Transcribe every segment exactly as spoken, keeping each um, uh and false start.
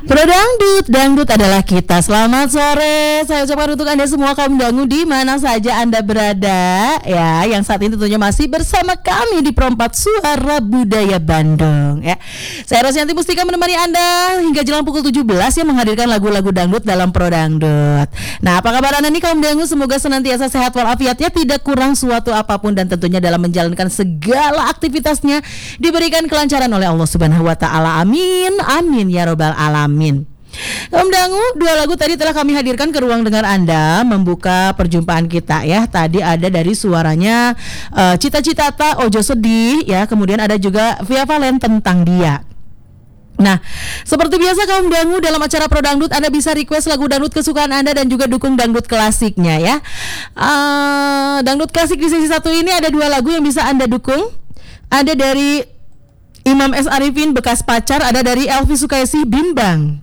Pro Dangdut, dangdut adalah kita. Selamat sore, saya ucapkan untuk Anda semua kaum dangu di mana saja Anda berada. Ya, yang saat ini tentunya masih bersama kami di Perempat Suara Budaya Bandung. Ya, saya Rosyanti Mustika menemani Anda hingga jelang pukul tujuh belas yang menghadirkan lagu-lagu dangdut dalam Pro Dangdut. Nah, apa kabar Anda nih kaum dangu? Semoga senantiasa sehat walafiat ya, tidak kurang suatu apapun dan tentunya dalam menjalankan segala aktivitasnya diberikan kelancaran oleh Allah Subhanahu wa taala. Amin. Amin ya robbal alamin. Kaum dangu, dua lagu tadi telah kami hadirkan ke ruang dengar Anda membuka perjumpaan kita ya. Tadi ada dari suaranya uh, Cita-Cita Ta Ojo Sedih ya, kemudian ada juga Via Valen Tentang Dia. Nah, seperti biasa kaum dangu, dalam acara Pro Dangdut Anda bisa request lagu dangdut kesukaan Anda dan juga dukung dangdut klasiknya ya. Uh, dangdut klasik di sesi satu ini ada dua lagu yang bisa Anda dukung. Ada dari Imam S. Arifin Bekas Pacar, ada dari Elvi Sukaesih Bimbang.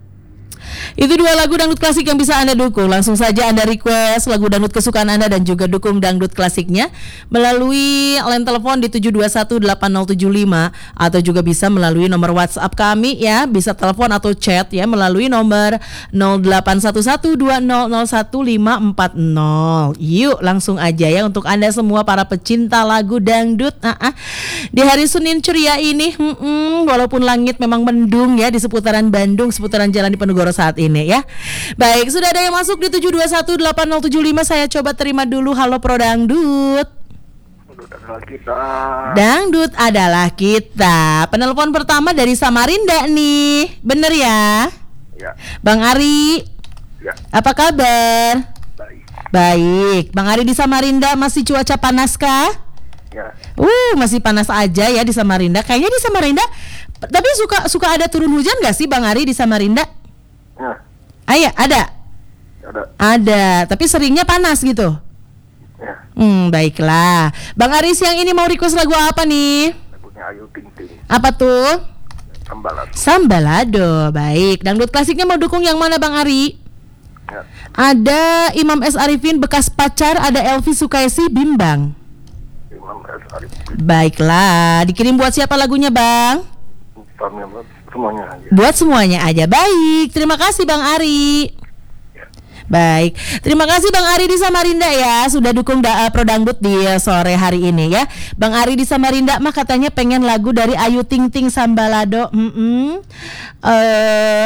Itu dua lagu dangdut klasik yang bisa Anda dukung. Langsung saja Anda request lagu dangdut kesukaan Anda dan juga dukung dangdut klasiknya melalui line telepon di tujuh dua satu delapan nol tujuh lima atau juga bisa melalui nomor WhatsApp kami ya. Bisa telepon atau chat ya melalui nomor nol delapan satu satu dua nol nol satu lima empat nol. Yuk langsung aja ya untuk Anda semua para pecinta lagu dangdut. Nah, ah. Di hari Senin ceria ini, hmm, walaupun langit memang mendung ya di seputaran Bandung, seputaran Jalan Diponegoro saat ini ya. Baik, sudah ada yang masuk di tujuh dua satu delapan nol tujuh lima. Saya coba terima dulu. Halo Pro Dangdut. Dangdut adalah kita. Dangdut adalah kita. Penelpon pertama dari Samarinda nih. Bener ya? Ya. Bang Ari. Ya. Apa kabar? Baik. Baik. Bang Ari di Samarinda masih cuaca panas kah? Ya. Uh, masih panas aja ya di Samarinda. Kayaknya di Samarinda. Tapi suka suka ada turun hujan gak sih Bang Ari di Samarinda? Ya. Ayah, ada? Ada. Ada, tapi seringnya panas gitu. Ya. Hmm, baiklah. Bang Ari siang ini mau request lagu apa nih? Lagunya Ayu Ting Ting. Apa tuh? Sambalado. Sambalado. Baik, dangdut klasiknya mau dukung yang mana Bang Ari? Ya. Ada Imam S. Arifin Bekas Pacar, ada Elvi Sukaesih Bimbang. Imam S. Arif. Baiklah, dikirim buat siapa lagunya Bang? Kami buat semuanya aja. Buat semuanya aja. Baik, terima kasih Bang Ari. Ya. Baik, terima kasih Bang Ari di Samarinda ya sudah dukung da- Pro Dangdut di uh, sore hari ini ya. Bang Ari di Samarinda mah katanya pengen lagu dari Ayu Ting Ting Sambalado. Mm-mm. Uh,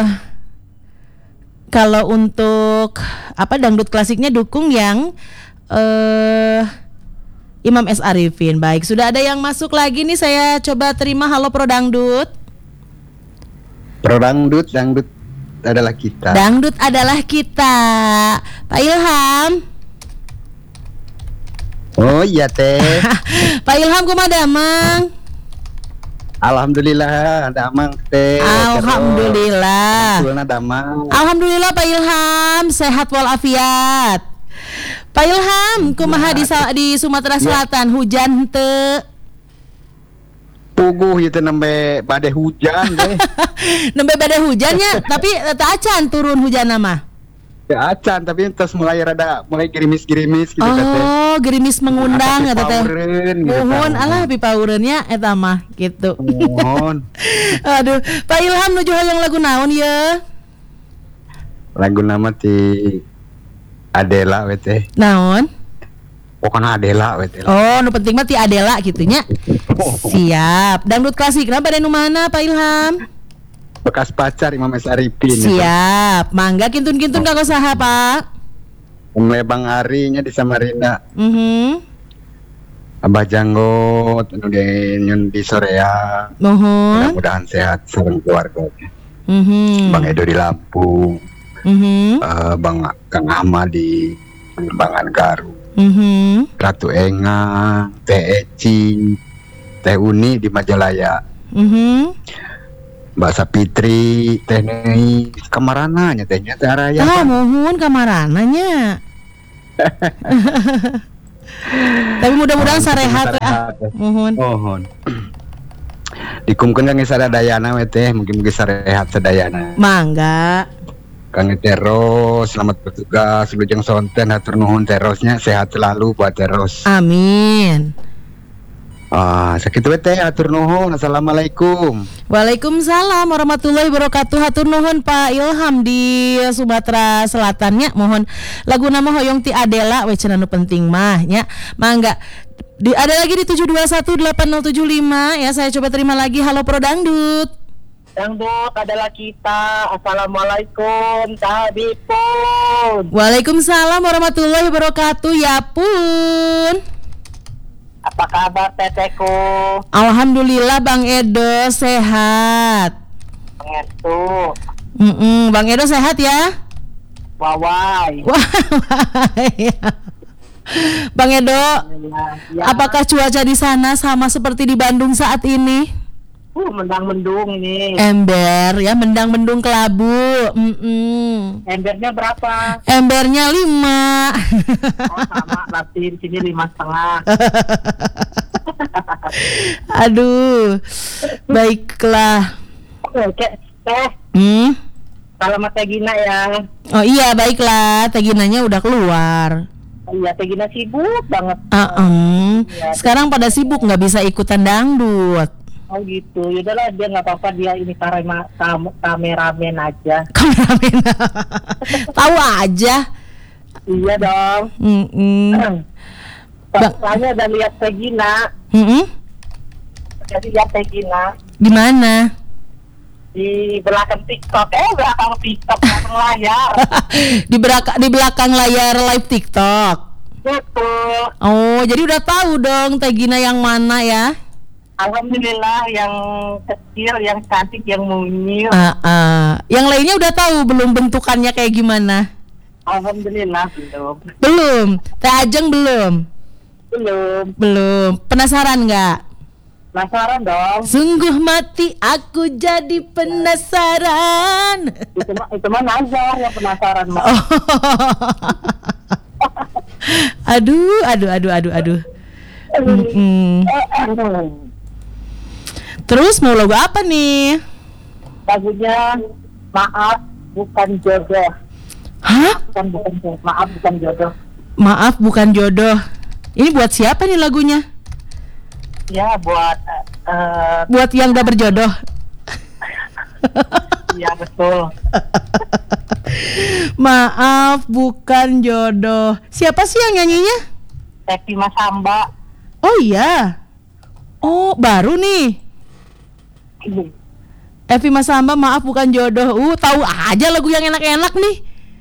kalau untuk apa dangdut klasiknya dukung yang uh, Imam S. Arifin. Baik, sudah ada yang masuk lagi nih, saya coba terima. Halo Pro Dangdut. Pro Dangdut, dangdut adalah kita. Dangdut adalah kita. Pak Ilham. Oh iya teh. Pak Ilham kumaha damang? Alhamdulillah ada amang teh. Alhamdulillah. Alhamdulillah damang. Alhamdulillah Pak Ilham sehat walafiat. Pak Ilham kumaha di, di Sumatera Selatan hujan teu? Puguh itu nembe badai hujan deh. Nembe badai hujannya, tapi teu acan turun hujan nama. Ya acan tapi terus mulai rada mulai gerimis-gerimis gitu oh, teh. Oh, gerimis mengundang eta teh. Mohon alah pipaureunnya eta mah gitu. Mohon. Aduh, Pak Ilham nuju hayang lagu naon ya? Lagu nama ti Adela we teh. Naon? Pokoknya Adela we teh. Oh, nu penting mah ti Adela gitunya. Siap. Dangdut klasik kenapa ada nu mana Pak Ilham? Bekas Pacar Imam S. Arifin. Siap. Mangga kintun-kintun kanggo saha, Pak? Mulai Bang Ari nya di Samarinda. Mhm. Abah Janggot anu di nyun di Sorea. Mohon. Mudah-mudahan sehat sareng keluarga. Mhm. Bang Edo di Lampung. Mhm. Uh, Bang Kang Ahmad di Pengembangan Garut. Mhm. Ratu Enga, Teh Eci, Teh Uni di Majalaya. Mhm. Mbak Sapitri, Teh Nei, kamarana nya tehnya Teh Araya. Ah, mohon kamarananya. Tapi mudah-mudahan sarehat ah. Mohon. Mohon. Dikumkeun kang sadayana we teh, mungkin-mungkin sarehat sadayana. Mangga. Kang Teros, selamat bertugas. Lujeng sonten hatur nuhun Terosnya, sehat selalu buat Teros. Amin. Ah, sakit we teh atur nuhun. Assalamualaikum. Waalaikumsalam warahmatullahi wabarakatuh. Hatur nuhun Pak Ilham di Sumatera Selatan nya. Mohon lagu nama hoyong ti Adela we cenah nu penting mah nya. Mangga. Di, ada lagi di tujuh dua satu delapan nol tujuh lima ya, saya coba terima lagi. Halo Pro Dangdut. Dangdut adalah kita. Assalamualaikum, Tabipun. Waalaikumsalam warahmatullahi wabarakatuh. Ya pun. Apa kabar Teteku? Alhamdulillah Bang Edo sehat. Pengestu. Mm-mm, Bang Edo sehat ya? Wawai. Wah, Bang Edo, Ya. apakah cuaca di sana sama seperti di Bandung saat ini? Uh, mendang-mendung ini. Ember ya, mendang-mendung kelabu. Mm-mm. Embernya berapa? Embernya lima. Oh, sama berarti di sini lima setengah. Aduh, baiklah. Oke, teh. Hmm? Kalau sama Teh Gina ya. Oh iya, baiklah. Teh Ginanya udah keluar. Iya, Teh Gina sibuk banget. Uh-uh. Sekarang pada sibuk nggak bisa ikutan dangdut. Oh gitu, yaudahlah dia nggak apa-apa, dia ini karema, kam, kameramen aja. Kameramen. Tahu aja. Iya dong. Mm-mm. Ba- Soalnya udah lihat Teh Gina, Mm-mm. jadi lihat Teh Gina Di mana? di belakang TikTok, eh belakang TikTok, belakang layar. di belakang di belakang layar live TikTok. Betul. Oh, jadi udah tahu dong Teh Gina yang mana ya? Alhamdulillah, yang kecil, yang cantik, yang mungil. Ah, ah. Yang lainnya udah tahu belum bentukannya kayak gimana? Alhamdulillah belum. Belum. Teh Ajeng belum. Belum. Belum. Penasaran nggak? Penasaran dong. Sungguh mati aku jadi penasaran. Itu mah itu mah Nazar yang penasaran mah. Oh. Aduh, aduh, aduh, aduh, aduh. Mm-mm. Terus mau lagu apa nih? Lagunya Maaf Bukan Jodoh. Hah? Bukan bukan jodoh. Maaf bukan jodoh. Maaf bukan jodoh. Ini buat siapa nih lagunya? Ya buat uh, Buat yang udah berjodoh. ya betul. Maaf bukan jodoh. Siapa sih yang nyanyinya? Tepi Masamba. Oh iya. Oh baru nih. Evi Masamba, maaf bukan jodoh. Uh tahu aja lagu yang enak-enak nih.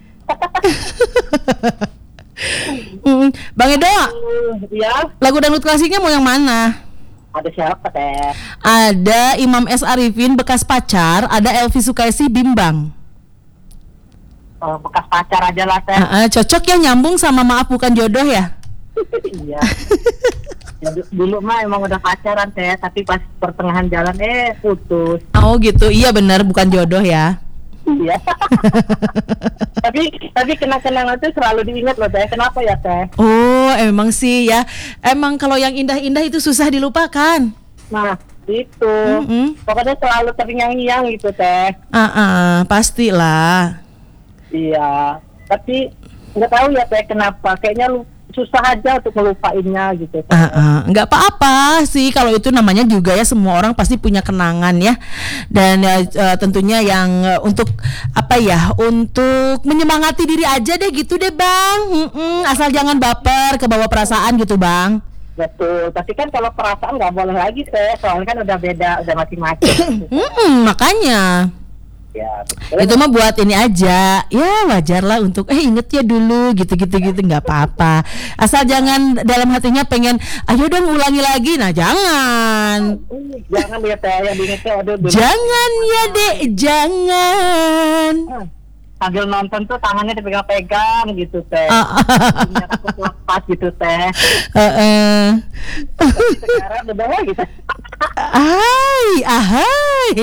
mm, Bang Edo, Ya, lagu dangdut klasiknya mau yang mana? ada siapa teh? Ada Imam S. Arifin, Bekas Pacar. Ada Elvi Sukaisi, Bimbang. Oh, bekas pacar aja lah teh. Ah, ah, cocok ya, nyambung sama maaf bukan jodoh ya. Iya. Ya, du- dulu mah emang udah pacaran teh, tapi pas pertengahan jalan eh putus. Oh gitu, iya benar bukan jodoh ya. Iya. tapi tapi kenang-kenangan itu selalu diingat loh teh. Kenapa ya teh? Oh emang sih ya. Emang kalau yang indah-indah itu susah dilupakan. Nah, itu. Mm-mm. Pokoknya selalu terngiang-ngiang gitu teh. Ah, ah, pastilah. Iya. Tapi nggak tahu ya teh kenapa. Kayaknya lu susah aja untuk melupainnya gitu teh. Ah, ah. Nggak apa-apa sih kalau itu namanya juga ya, semua orang pasti punya kenangan ya. Dan ya, eh, tentunya yang eh, untuk apa ya, untuk menyemangati diri aja deh gitu deh Bang. Mm-mm, asal jangan baper ke bawah perasaan gitu Bang. Betul. Tapi kan kalau perasaan nggak boleh lagi teh. Soalnya kan udah beda, udah masing-masing. gitu. Mm-mm, makanya Ya, betul. itu mah buat ini aja ya, wajar lah untuk eh inget ya dulu gitu-gitu gitu, nggak apa-apa, asal jangan dalam hatinya pengen ayo dong ulangi lagi. Nah jangan Jangan ya teh, yang diingetnya aduh dulu. jangan ya dek, jangan. Sambil nonton tuh tangannya dipegang-pegang gitu teh. Ah, Biar aku lepas gitu teh. eh, eh. Sekarang udah gitu. Hai, ahai.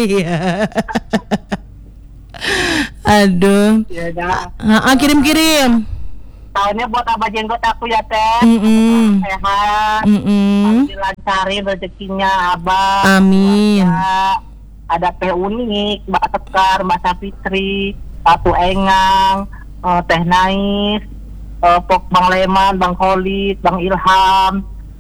Aduh. Ya udah. Ah, ah, kirim-kirim. Tahunnya buat abah jenggot aku ya teh. Mm-mm. Sehat. Mm-mm. Dilancarin rezekinya abah. Amin. keluarga. Ada Teh Unik, Mbak Sekar, Mbak Sapitri, Ratu Engang, eh, Teh Nais, eh, Pok Bang Leman, Bang Khalid, Bang Ilham,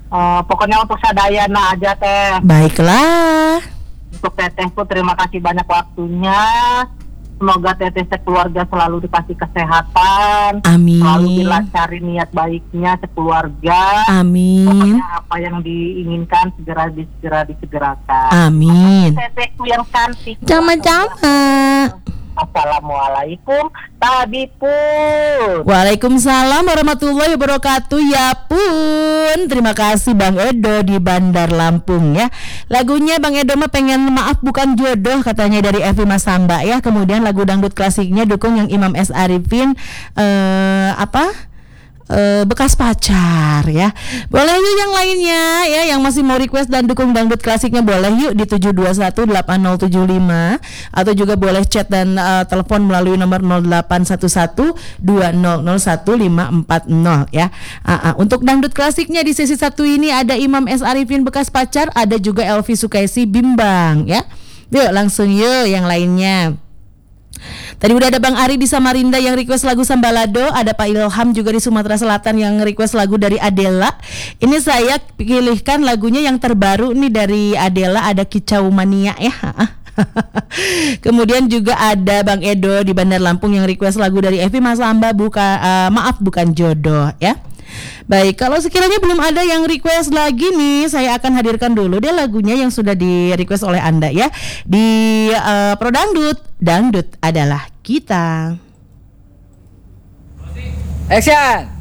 Eh, pokoknya untuk sadayana aja teh. Baiklah. Untuk tetehku terima kasih banyak waktunya. Semoga teteh sekeluarga selalu dikasih kesehatan. Amin. Selalu dilancarin niat baiknya sekeluarga. Amin. Pokoknya apa yang diinginkan segera segera disegerakan. Amin. Tetehku yang cantik. Sama-sama. Assalamualaikum Tabipun. Waalaikumsalam warahmatullahi wabarakatuh. Ya pun, terima kasih Bang Edo di Bandar Lampung ya. Lagunya Bang Edo mah pengen maaf bukan jodoh katanya dari Evi Masamba ya. Kemudian lagu dangdut klasiknya dukung yang Imam S. Arifin eh, apa? Uh, bekas pacar ya. Boleh yuk yang lainnya ya, yang masih mau request dan dukung dangdut klasiknya boleh yuk di tujuh dua satu delapan nol tujuh lima, atau juga boleh chat dan uh, telepon melalui nomor nol delapan satu satu dua nol nol satu lima empat nol ya. Uh, uh. Untuk dangdut klasiknya di sesi satu ini ada Imam S. Arifin bekas pacar, ada juga Elvi Sukaisi Bimbang ya. Yuk langsung yuk yang lainnya. Tadi udah ada Bang Ari di Samarinda yang request lagu Sambalado, ada Pak Ilham juga di Sumatera Selatan yang request lagu dari Adela. Ini saya pilihkan lagunya yang terbaru nih dari Adela, ada Kicau Mania ya. Kemudian juga ada Bang Edo di Bandar Lampung yang request lagu dari Evi Masamba, buka uh, maaf bukan jodoh ya. Baik, kalau sekiranya belum ada yang request lagi nih, saya akan hadirkan dulu deh lagunya yang sudah di request oleh Anda ya. Di uh, Pro Dangdut, Dangdut adalah kita. Action.